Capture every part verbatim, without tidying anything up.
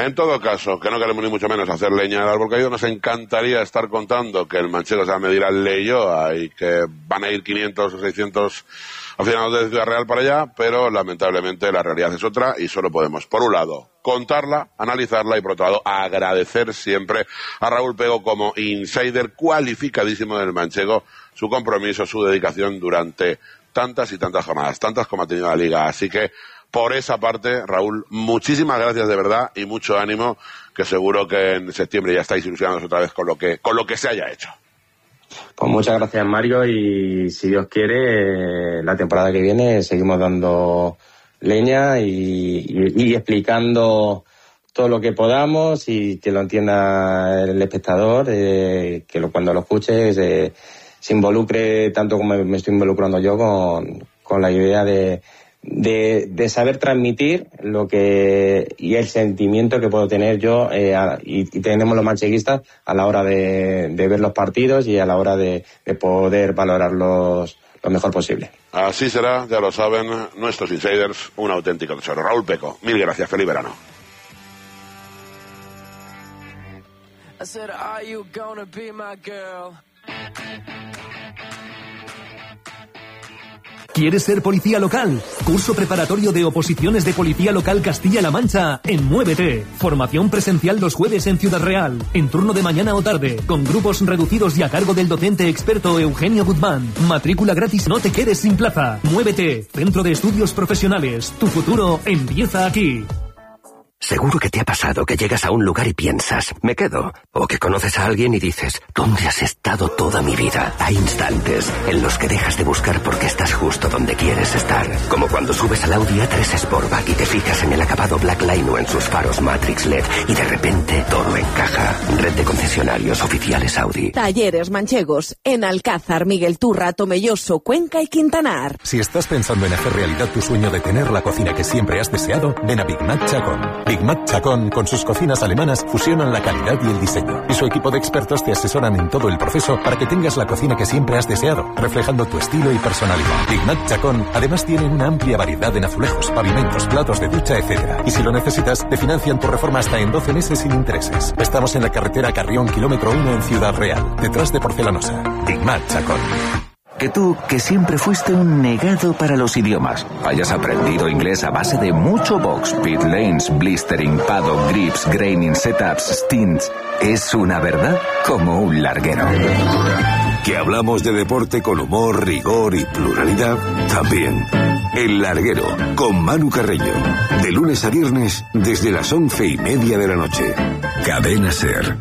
En todo caso, que no queremos ni mucho menos hacer leña del árbol caído, nos encantaría estar contando que el manchego se va a medir al Leioa y que van a ir quinientos o seiscientos aficionados de Ciudad Real para allá, pero lamentablemente la realidad es otra y solo podemos, por un lado, contarla, analizarla y por otro lado, agradecer siempre a Raúl Pego como insider cualificadísimo del manchego, su compromiso, su dedicación durante tantas y tantas jornadas, tantas como ha tenido la Liga. Así que, por esa parte, Raúl, muchísimas gracias de verdad y mucho ánimo, que seguro que en septiembre ya estáis ilusionados otra vez con lo que, con lo que se haya hecho. Pues muchas gracias, Mario, y si Dios quiere, la temporada que viene seguimos dando leña y, y, y explicando todo lo que podamos y que lo entienda el espectador, eh, que lo, cuando lo escuche eh, se involucre tanto como me estoy involucrando yo con, con la idea de, de, de saber transmitir lo que y el sentimiento que puedo tener yo eh, a, y, y tenemos los mancheguistas a la hora de, de ver los partidos y a la hora de, de poder valorarlos lo mejor posible. Así será, ya lo saben nuestros insiders, un auténtico tesoro. Raúl Pego, mil gracias, feliz verano. I said, are you gonna be my girl? ¿Quieres ser policía local? Curso preparatorio de oposiciones de Policía Local Castilla-La Mancha en Muévete. Formación presencial los jueves en Ciudad Real, en turno de mañana o tarde, con grupos reducidos y a cargo del docente experto Eugenio Guzmán. Matrícula gratis, no te quedes sin plaza. Muévete, Centro de Estudios Profesionales. Tu futuro empieza aquí. Seguro que te ha pasado que llegas a un lugar y piensas, me quedo. O que conoces a alguien y dices, ¿dónde has estado toda mi vida? Hay instantes en los que dejas de buscar porque estás justo donde quieres estar. Como cuando subes al Audi A tres Sportback y te fijas en el acabado Black Line o en sus faros Matrix L E D y de repente todo encaja. Red de concesionarios oficiales Audi. Talleres manchegos en Alcázar, Miguel Turra, Tomelloso, Cuenca y Quintanar. Si estás pensando en hacer realidad tu sueño de tener la cocina que siempre has deseado, ven a Big Mac Chacón. Big Mac Chacón, con sus cocinas alemanas, fusionan la calidad y el diseño. Y su equipo de expertos te asesoran en todo el proceso para que tengas la cocina que siempre has deseado, reflejando tu estilo y personalidad. Big Mac Chacón además tiene una amplia variedad en azulejos, pavimentos, platos de ducha, etcétera. Y si lo necesitas, te financian tu reforma hasta en doce meses sin intereses. Estamos en la carretera Carrión, kilómetro uno en Ciudad Real, detrás de Porcelanosa. Big Mac Chacón. Que tú, que siempre fuiste un negado para los idiomas, hayas aprendido inglés a base de mucho box, pit lanes, blistering, paddock, grips, graining, setups, stints, es una verdad como un larguero. Que hablamos de deporte con humor, rigor y pluralidad, también. El Larguero, con Manu Carreño, de lunes a viernes desde las once y media de la noche. Cadena SER.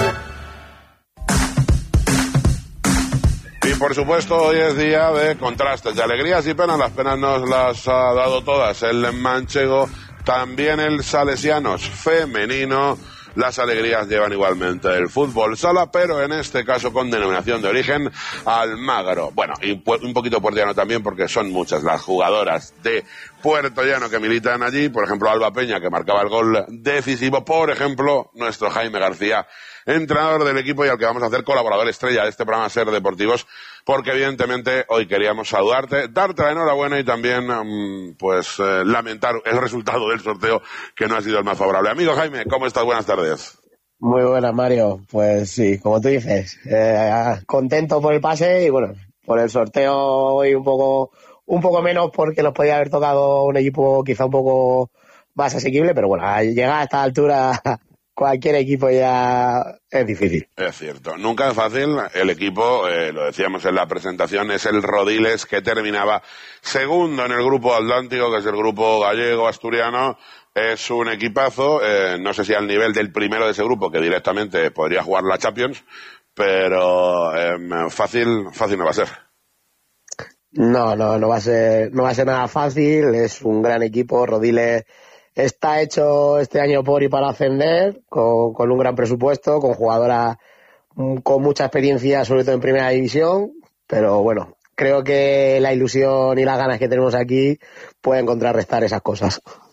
Y por supuesto hoy es día de contrastes, de alegrías y penas. Las penas nos las ha dado todas el manchego, también el salesianos femenino. Las alegrías llevan igualmente el fútbol sala, pero en este caso con denominación de origen Almagro. Bueno, y un poquito puertollano también, porque son muchas las jugadoras de Puerto Llano que militan allí. Por ejemplo, Alba Peña, que marcaba el gol decisivo. Por ejemplo, nuestro Jaime García, entrenador del equipo y al que vamos a hacer colaborador estrella de este programa Ser Deportivos, porque evidentemente hoy queríamos saludarte, darte la enhorabuena y también pues eh, lamentar el resultado del sorteo, que no ha sido el más favorable. Amigo Jaime, ¿cómo estás? Buenas tardes. Muy buenas, Mario. Pues sí, como tú dices, eh, contento por el pase y bueno, por el sorteo hoy un poco un poco menos, porque nos podía haber tocado un equipo quizá un poco más asequible, pero bueno, al llegar a esta altura cualquier equipo ya es difícil. Es cierto, nunca es fácil. El equipo, eh, lo decíamos en la presentación, es el Rodiles, que terminaba segundo en el grupo Atlántico, que es el grupo gallego, asturiano. Es un equipazo, eh, no sé si al nivel del primero de ese grupo, que directamente podría jugar la Champions, pero eh, fácil, fácil no va a ser. No, no, no va a ser, no va a ser nada fácil. Es un gran equipo. Rodiles está hecho este año por y para ascender, con, con un gran presupuesto, con jugadoras con mucha experiencia, sobre todo en primera división, pero bueno, creo que la ilusión y las ganas que tenemos aquí pueden contrarrestar esas cosas.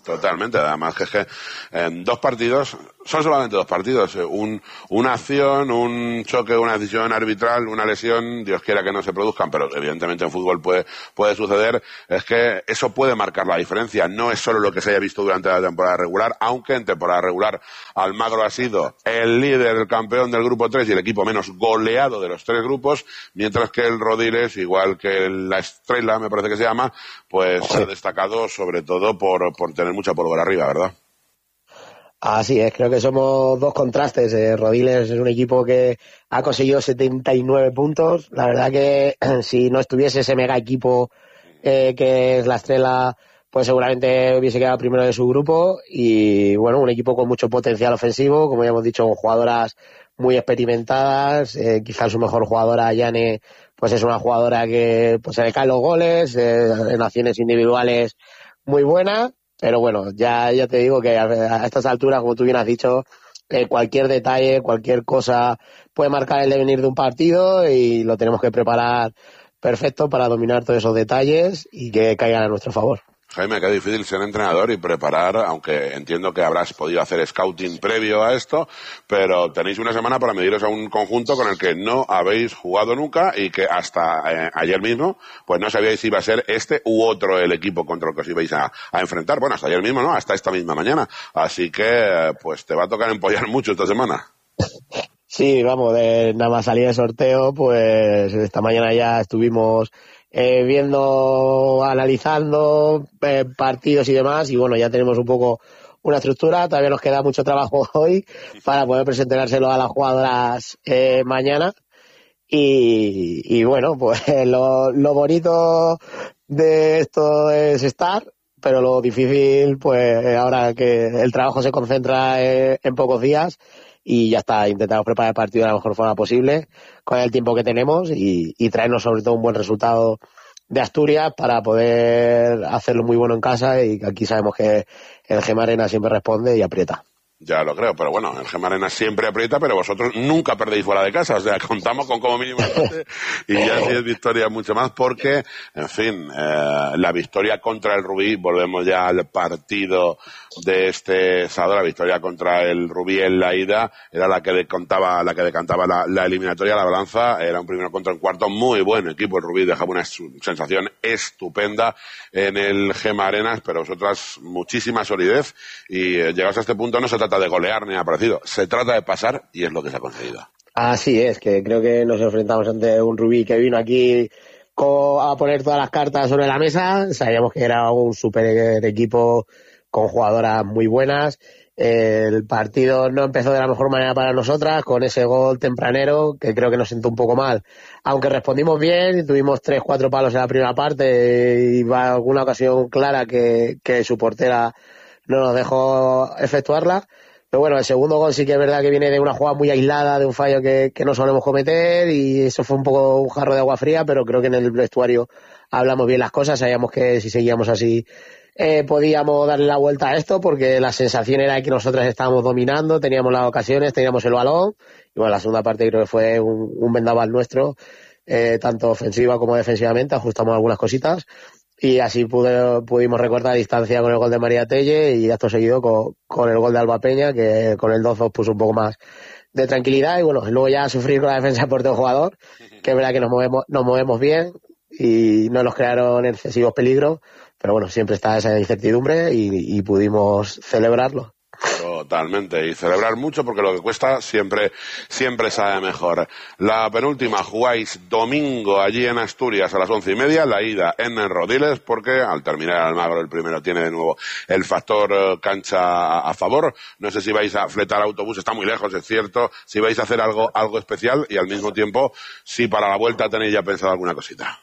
Totalmente, además que es que en dos partidos, son solamente dos partidos, un, una acción, un choque, una decisión arbitral, una lesión, Dios quiera que no se produzcan, pero evidentemente en fútbol puede, puede suceder, es que eso puede marcar la diferencia, no es solo lo que se haya visto durante la temporada regular, aunque en temporada regular Almagro ha sido el líder, el campeón del grupo tres y el equipo menos goleado de los tres grupos, mientras que el Rodiles, igual que la Estrella, me parece que se llama, pues sí, ha destacado sobre todo por, por tener mucha pólvora arriba, ¿verdad? Así es, creo que somos dos contrastes. Eh, Rodiles es un equipo que ha conseguido setenta y nueve puntos. La verdad que si no estuviese ese mega equipo eh, que es la Estrella, pues seguramente hubiese quedado primero de su grupo. Y bueno, un equipo con mucho potencial ofensivo, como ya hemos dicho, con jugadoras muy experimentadas. Eh, quizás su mejor jugadora, Yane, pues es una jugadora que pues se le caen los goles, eh, en acciones individuales muy buena. Pero bueno, ya, ya te digo que a, a estas alturas, como tú bien has dicho, eh, cualquier detalle, cualquier cosa puede marcar el devenir de un partido y lo tenemos que preparar perfecto para dominar todos esos detalles y que caigan a nuestro favor. Jaime, qué difícil ser entrenador y preparar, aunque entiendo que habrás podido hacer scouting previo a esto, pero tenéis una semana para mediros a un conjunto con el que no habéis jugado nunca y que hasta eh, ayer mismo pues no sabíais si iba a ser este u otro el equipo contra el que os ibais a, a enfrentar. Bueno, hasta ayer mismo no, hasta esta misma mañana. Así que pues te va a tocar empollar mucho esta semana. Sí, vamos, de nada más salir de sorteo, pues esta mañana ya estuvimos Eh, viendo, analizando eh, partidos y demás, y bueno, ya tenemos un poco una estructura. Todavía nos queda mucho trabajo hoy para poder presentárselo a las jugadoras eh, mañana y, y bueno, pues lo, lo bonito de esto es estar, pero lo difícil, pues ahora que el trabajo se concentra en, en pocos días. Y ya está, intentamos preparar el partido de la mejor forma posible con el tiempo que tenemos y, y traernos sobre todo un buen resultado de Asturias para poder hacerlo muy bueno en casa, y aquí sabemos que el Gema Arena siempre responde y aprieta. Ya lo creo, pero bueno, el Gema Arena siempre aprieta, pero vosotros nunca perdéis fuera de casa, o sea, contamos con como mínimo empate y ya si es victoria mucho más, porque, en fin, eh, la victoria contra el Rubí, volvemos ya al partido de este sábado, la victoria contra el Rubí en la ida, era la que decantaba, la que decantaba la, la eliminatoria, la balanza, era un primero contra un cuarto, muy buen equipo, el Rubí dejaba una sensación estupenda en el Gema Arenas, pero vosotras muchísima solidez y eh, llegados a este punto no se trata de golear ni nada parecido, se trata de pasar y es lo que se ha conseguido. Así es, que creo que nos enfrentamos ante un Rubí que vino aquí a poner todas las cartas sobre la mesa. Sabíamos que era un super equipo con jugadoras muy buenas. El partido no empezó de la mejor manera para nosotras, con ese gol tempranero que creo que nos sentó un poco mal, aunque respondimos bien y tuvimos tres, cuatro palos en la primera parte y va alguna ocasión clara que, que su portera no nos dejó efectuarla. Pero bueno, el segundo gol sí que es verdad que viene de una jugada muy aislada, de un fallo que, que no solemos cometer, y eso fue un poco un jarro de agua fría, pero creo que en el vestuario hablamos bien las cosas, sabíamos que si seguíamos así eh, podíamos darle la vuelta a esto, porque la sensación era que nosotras estábamos dominando, teníamos las ocasiones, teníamos el balón, y bueno, la segunda parte creo que fue un, un vendaval nuestro, eh, tanto ofensiva como defensivamente, ajustamos algunas cositas, y así pude, pudimos recortar distancia con el gol de María Telle y acto seguido con, con el gol de Alba Peña, que con el dos dos puso un poco más de tranquilidad, y bueno, luego ya sufrir con la defensa de portero jugador, que es verdad que nos movemos, nos movemos bien y no nos crearon excesivos peligros, pero bueno, siempre está esa incertidumbre y, y pudimos celebrarlo. Totalmente, y celebrar mucho porque lo que cuesta siempre siempre sabe mejor. La penúltima jugáis domingo allí en Asturias a las once y media, la ida en Rodiles, porque al terminar Almagro el primero tiene de nuevo el factor cancha a favor. No sé si vais a fletar autobús, está muy lejos, es cierto, si vais a hacer algo algo especial, y al mismo tiempo si para la vuelta tenéis ya pensado alguna cosita.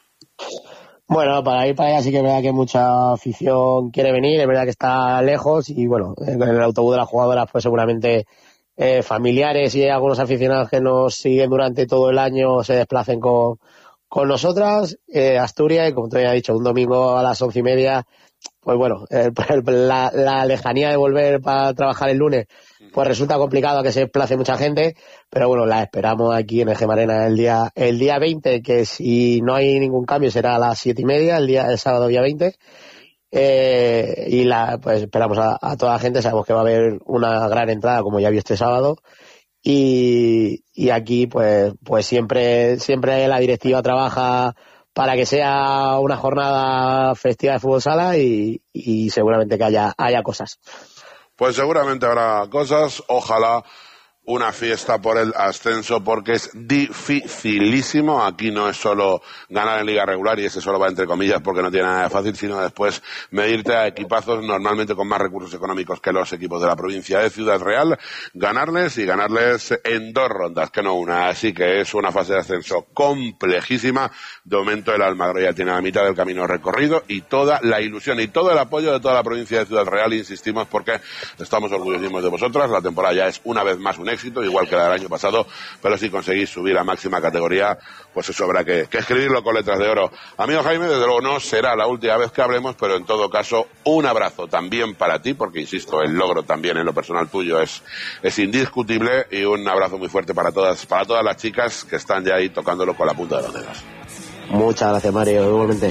Bueno, para ir para allá sí que es verdad que mucha afición quiere venir, es verdad que está lejos, y bueno, en el autobús de las jugadoras pues seguramente eh, familiares y algunos aficionados que nos siguen durante todo el año se desplacen con, con nosotras. Eh, Asturias, y como te había dicho, un domingo a las once y media, pues bueno, el, el, la, la lejanía de volver para trabajar el lunes pues resulta complicado que se desplace mucha gente, pero bueno, la esperamos aquí en el Gema Arena el día el día veinte, que si no hay ningún cambio será a las siete y media, el día el sábado día veinte, Eh, y la, pues esperamos a, a toda la gente, sabemos que va a haber una gran entrada, como ya vi este sábado. Y, y aquí pues pues siempre siempre la directiva trabaja para que sea una jornada festiva de fútbol sala y, y seguramente que haya haya cosas. Pues seguramente habrá cosas, ojalá una fiesta por el ascenso, porque es dificilísimo. Aquí no es solo ganar en liga regular, y ese solo va entre comillas porque no tiene nada de fácil, sino después medirte a equipazos normalmente con más recursos económicos que los equipos de la provincia de Ciudad Real, ganarles y ganarles en dos rondas, que no una. Así que es una fase de ascenso complejísima. De momento el Almagro ya tiene la mitad del camino recorrido y toda la ilusión y todo el apoyo de toda la provincia de Ciudad Real, insistimos, porque estamos orgullosísimos de vosotras. La temporada ya es una vez más un éxito, igual que la del año pasado, pero si conseguís subir a máxima categoría, pues eso habrá que, que escribirlo con letras de oro. Amigo Jaime, desde luego no será la última vez que hablemos, pero en todo caso, un abrazo también para ti, porque insisto, el logro también en lo personal tuyo es, es indiscutible, y un abrazo muy fuerte para todas, para todas las chicas que están ya ahí tocándolo con la punta de los dedos. Muchas gracias, Mario, igualmente.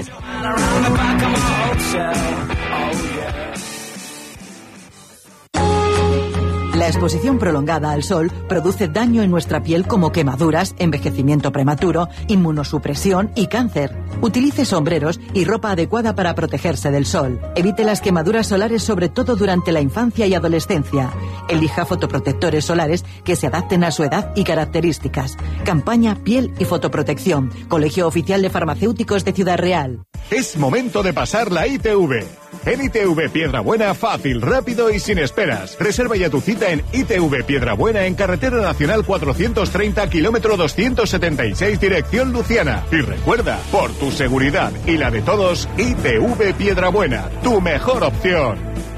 La exposición prolongada al sol produce daño en nuestra piel como quemaduras, envejecimiento prematuro, inmunosupresión y cáncer. Utilice sombreros y ropa adecuada para protegerse del sol. Evite las quemaduras solares, sobre todo durante la infancia y adolescencia. Elija fotoprotectores solares que se adapten a su edad y características. Campaña Piel y Fotoprotección. Colegio Oficial de Farmacéuticos de Ciudad Real. Es momento de pasar la I T V. En I T V Piedrabuena, fácil, rápido y sin esperas. Reserva ya tu cita en I T V Piedrabuena, en Carretera Nacional cuatrocientos treinta, kilómetro doscientos setenta y seis, dirección Luciana. Y recuerda, por tu seguridad y la de todos, I T V Piedrabuena, tu mejor opción.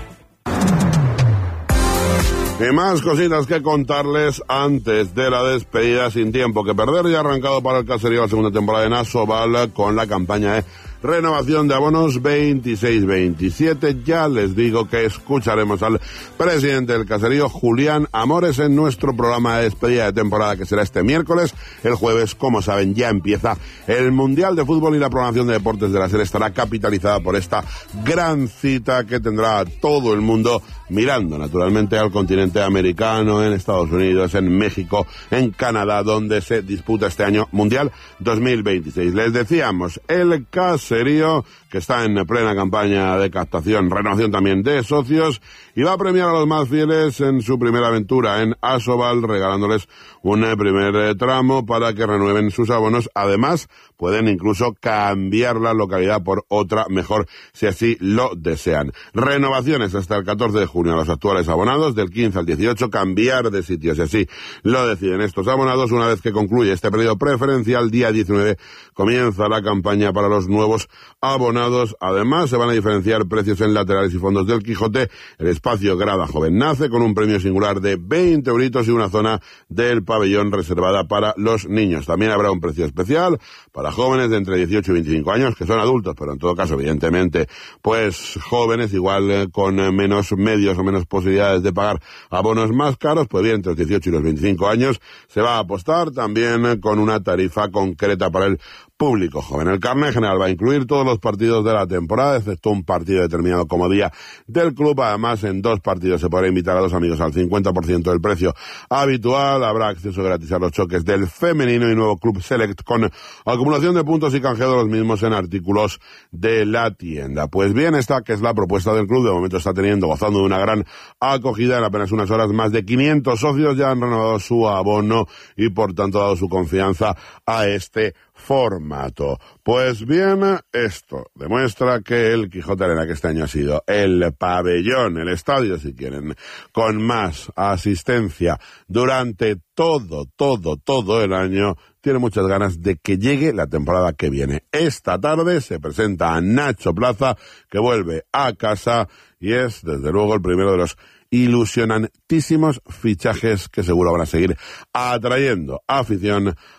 Y más cositas que contarles antes de la despedida, sin tiempo que perder. Ya ha arrancado para el caserío la segunda temporada en Asobal con la campaña de renovación de abonos veintiséis veintisiete. Ya les digo que escucharemos al presidente del caserío, Julián Amores, en nuestro programa de despedida de temporada, que será este miércoles. El jueves, como saben, ya empieza el Mundial de Fútbol, y la programación de deportes de la SER estará capitalizada por esta gran cita que tendrá a todo el mundo mirando, naturalmente, al continente americano, en Estados Unidos, en México, en Canadá, donde se disputa este año Mundial dos mil veintiséis. Les decíamos, el caserío, que está en plena campaña de captación, renovación también de socios, y va a premiar a los más fieles en su primera aventura en Asobal, regalándoles un primer tramo para que renueven sus abonos. Además, pueden incluso cambiar la localidad por otra mejor, si así lo desean. Renovaciones hasta el catorce de junio a los actuales abonados, del quince al dieciocho, cambiar de sitio, si así lo deciden estos abonados. Una vez que concluye este periodo preferencial, día diecinueve, comienza la campaña para los nuevos abonados. Además, se van a diferenciar precios en laterales y fondos del Quijote. El espacio Grada Joven nace con un premio singular de veinte euritos y una zona del pabellón reservada para los niños. También habrá un precio especial para jóvenes de entre dieciocho y veinticinco años, que son adultos, pero en todo caso, evidentemente, pues jóvenes, igual eh, con eh, menos medios o menos posibilidades de pagar abonos más caros. Pues bien, entre los dieciocho y los veinticinco años se va a apostar también eh, con una tarifa concreta para el público joven. El carnet general va a incluir todos los partidos de la temporada, excepto un partido determinado como día del club. Además, en dos partidos se podrá invitar a los amigos al cincuenta por ciento del precio habitual. Habrá acceso gratis a los choques del femenino y nuevo Club Select, con acumulación de puntos y canjeo de los mismos en artículos de la tienda. Pues bien, esta que es la propuesta del club, de momento está teniendo, gozando de una gran acogida. En apenas unas horas, más de quinientos socios ya han renovado su abono y, por tanto, dado su confianza a este formato. Pues bien, esto demuestra que el Quijote Arena, que este año ha sido el pabellón, el estadio, si quieren, con más asistencia durante todo, todo, todo el año, tiene muchas ganas de que llegue la temporada que viene. Esta tarde se presenta a Nacho Plaza, que vuelve a casa, y es, desde luego, el primero de los ilusionantísimos fichajes que seguro van a seguir atrayendo afición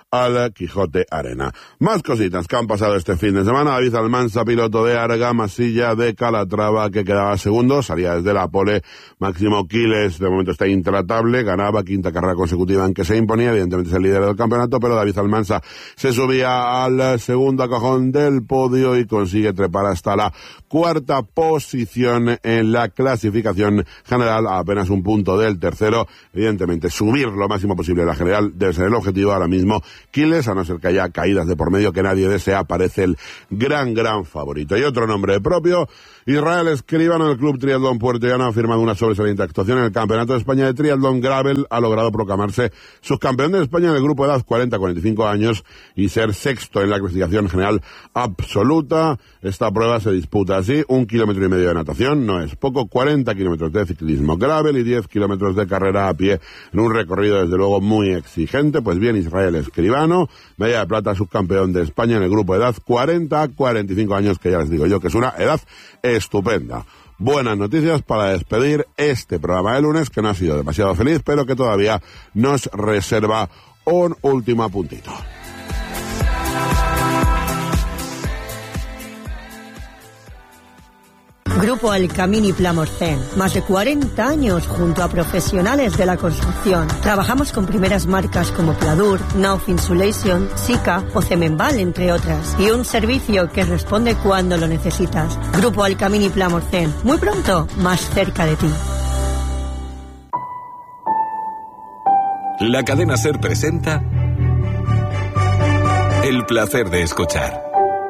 al Quijote Arena. Más cositas que han pasado este fin de semana. David Almansa, piloto de Argamasilla de Calatrava, que quedaba segundo, salía desde la pole. Máximo Quiles, de momento está intratable, ganaba quinta carrera consecutiva en que se imponía, evidentemente es el líder del campeonato, pero David Almansa se subía al segundo cajón del podio y consigue trepar hasta la cuarta posición en la clasificación general, a apenas un punto del tercero. Evidentemente, subir lo máximo posible en la general debe ser el objetivo ahora mismo. Quiles, a no ser que haya caídas de por medio que nadie desea, parece el gran, gran favorito. Y otro nombre propio, Israel Escribano, del Club Triatlón Puertollano, ha firmado una sobresaliente actuación en el Campeonato de España de Triatlón Gravel. Ha logrado proclamarse subcampeón de España en el grupo de edad cuarenta a cuarenta y cinco años y ser sexto en la clasificación general absoluta. Esta prueba se disputa así: un kilómetro y medio de natación, no es poco, cuarenta kilómetros de ciclismo gravel y diez kilómetros de carrera a pie, en un recorrido desde luego muy exigente. Pues bien, Israel Escribano, medalla de plata, subcampeón de España en el grupo de edad cuarenta a cuarenta y cinco años, que ya les digo yo que es una edad estupenda. Buenas noticias para despedir este programa de lunes, que no ha sido demasiado feliz, pero que todavía nos reserva un último puntito. Grupo El Camini Plamorcén. Más de cuarenta años junto a profesionales de la construcción. Trabajamos con primeras marcas como Pladur, Nauf Insulation, Sika o Cemenval, entre otras. Y un servicio que responde cuando lo necesitas. Grupo El Camini Plamorcén. Muy pronto, más cerca de ti. La cadena SER presenta El placer de escuchar.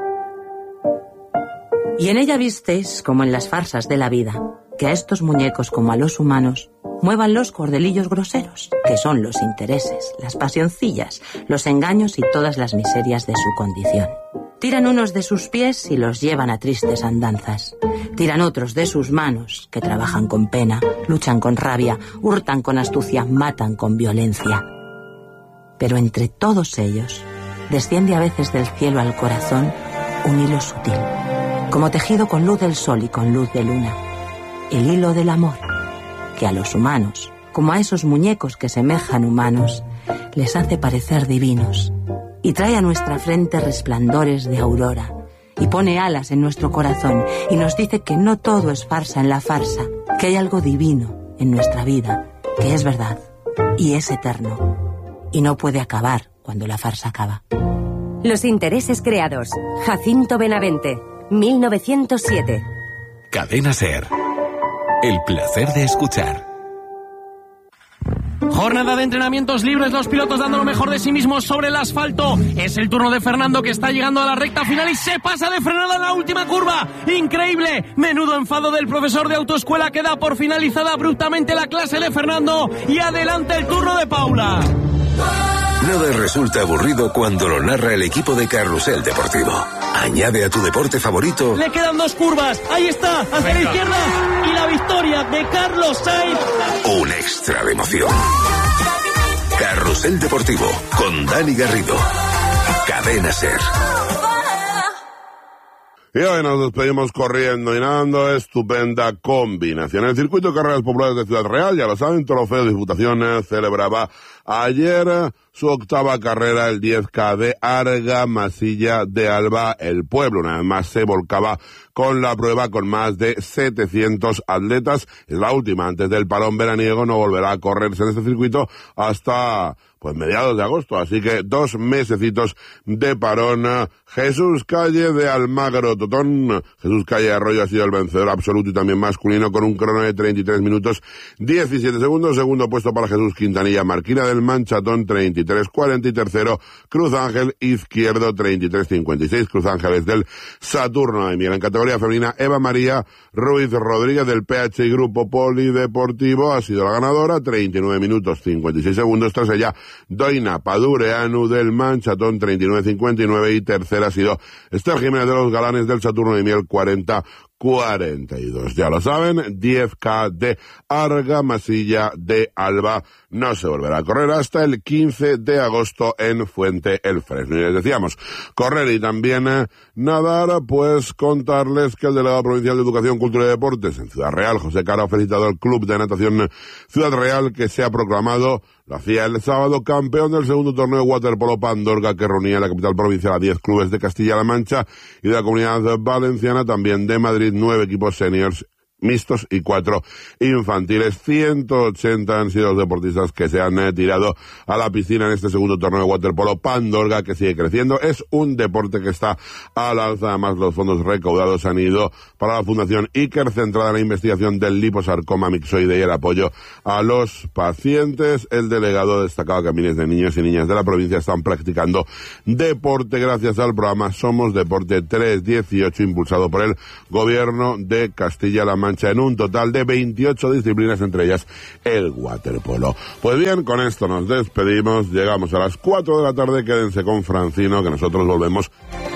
Y en ella vistes, como en las farsas de la vida, que a estos muñecos como a los humanos muevan los cordelillos groseros, que son los intereses, las pasioncillas, los engaños y todas las miserias de su condición. Tiran unos de sus pies y los llevan a tristes andanzas. Tiran otros de sus manos, que trabajan con pena, luchan con rabia, hurtan con astucia, matan con violencia. Pero entre todos ellos, desciende a veces del cielo al corazón un hilo sutil, como tejido con luz del sol y con luz de luna, el hilo del amor, que a los humanos, como a esos muñecos que semejan humanos, les hace parecer divinos, y trae a nuestra frente resplandores de aurora, y pone alas en nuestro corazón, y nos dice que no todo es farsa en la farsa, que hay algo divino en nuestra vida, que es verdad, y es eterno, y no puede acabar cuando la farsa acaba. Los intereses creados. Jacinto Benavente, mil novecientos siete. Cadena SER. El placer de escuchar. Jornada de entrenamientos libres, los pilotos dando lo mejor de sí mismos sobre el asfalto. Es el turno de Fernando, que está llegando a la recta final y se pasa de frenada en la última curva. ¡Increíble! Menudo enfado del profesor de autoescuela, que da por finalizada abruptamente la clase de Fernando. Y adelante el turno de Paula. Nada resulta aburrido cuando lo narra el equipo de Carrusel Deportivo. Añade a tu deporte favorito. Le quedan dos curvas. Ahí está, hacia Venga. la izquierda. Y la victoria de Carlos Sainz. Un extra de emoción. Carrusel Deportivo con Dani Garrido. Cadena SER. Y hoy nos despedimos corriendo y nadando. Estupenda combinación. El circuito de carreras populares de Ciudad Real, ya lo saben, Trofeo de Diputación, celebraba ayer su octava carrera, el diez K de Argamasilla de Alba. El pueblo una vez más se volcaba con la prueba, con más de setecientos atletas. Es la última antes del parón veraniego, no volverá a correrse en este circuito hasta pues mediados de agosto, así que dos mesecitos de parón. Jesús Calle de Almagro Totón, Jesús Calle Arroyo ha sido el vencedor absoluto y también masculino, con un crono de treinta y tres minutos diecisiete segundos. Segundo puesto para Jesús Quintanilla Marquina del Manchatón, treinta y tres cuarenta, y tercero Cruz Ángel Izquierdo, treinta y tres cincuenta y seis. Cruz Ángeles del Saturno de Miel. En categoría femenina, Eva María Ruiz Rodríguez del P H I Grupo Polideportivo ha sido la ganadora, treinta y nueve minutos cincuenta y seis segundos. Tras ella, Doina Padureanu del Manchatón, treinta y nueve cincuenta y nueve, y tercera ha sido Esther Jiménez de los Galanes del Saturno de Miel, cuarenta cuarenta y dos. Ya lo saben, diez K de Argamasilla de Alba. No se volverá a correr hasta el quince de agosto en Fuente el Fresno. Y les decíamos, correr y también eh, nadar, pues contarles que el delegado provincial de Educación, Cultura y Deportes en Ciudad Real, José Caro, ha felicitado al Club de Natación Ciudad Real, que se ha proclamado, lo hacía el sábado, campeón del segundo torneo Waterpolo Pandorga, que reunía en la capital provincial a diez clubes de Castilla-La Mancha y de la Comunidad Valenciana, también de Madrid, nueve equipos seniors mixtos y cuatro infantiles. ciento ochenta han sido los deportistas que se han eh, tirado a la piscina en este segundo torneo de waterpolo Pandorga, que sigue creciendo. Es un deporte que está al alza. Además, los fondos recaudados han ido para la Fundación Iker, centrada en la investigación del liposarcoma mixoide y el apoyo a los pacientes. El delegado destacaba que miles de niños y niñas de la provincia están practicando deporte gracias al programa Somos Deporte tres dieciocho, impulsado por el Gobierno de Castilla-La Mancha, en un total de veintiocho disciplinas, entre ellas el waterpolo. Pues bien, con esto nos despedimos. Llegamos a las cuatro de la tarde. Quédense con Francino, que nosotros volvemos